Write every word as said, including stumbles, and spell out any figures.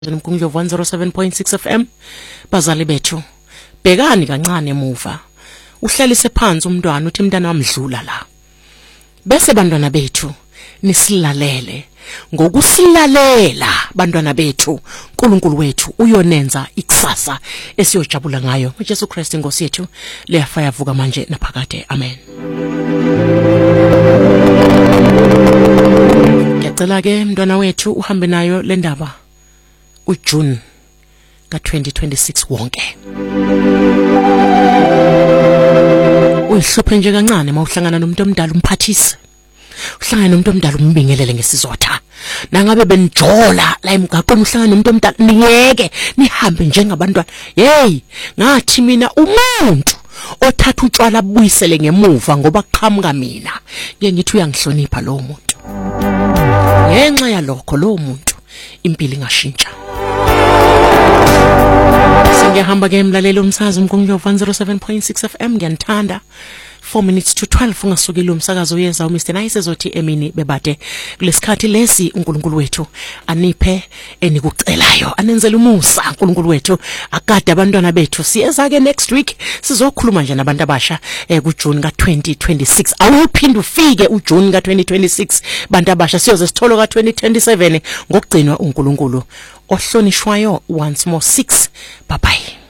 Umkhumbulo one oh seven point six F M bazali bethu bhekani kancane emuva uhlalise phansi umntwana uthi mntana wamdlula la bese bantwana bethu nisilalele ngokusilalela bantwana bethu uNkulunkulu wethu uyonenza ikusasa esiyojabula ngayo uJesu Kristu inkosi yethu leyafa yavuka manje naphakade amen. Ngiyacela ke mntwana wethu uhambe nayo le ndaba uJune ka twenty twenty-six wonke uyihluphe nje kancane mawuhlangana nomuntu omdala umphathise uhlangana nomuntu omdala umbingelele ngesizotha nangabe benijola la emgaqweni uhlangana nomuntu omdala niyeke nihambe njengabantwana hey ngathi mina umuntu othatha utshwala abuyisele ngemuva ngoba qhamuka mina ngeke ngithi uyangihlonipha lo muntu ngenxa yalokho lo muntu impilo ingashintsha. Singehamba ke mlaleli umsakazo umkhumbulo one oh seven point six F M ngiyanthanda four minutes to twelve ungasukile umsakazo uyeza uMr Nice ezothi emini bebade kulesikhathi lesi uNkulunkulu wethu aniphe enikucelayo anenzele umusa uNkulunkulu wethu akade abantwana bethu siyeza ke next week sizokhuluma nje nabantu abasha eh ku June ka twenty twenty-six awuphinde ufike uJune ka twenty twenty-six bantu abasha siyoze sitholo ka twenty twenty-seven ngokugcinwa uNkulunkulu ohlonishwayo once more six bye bye.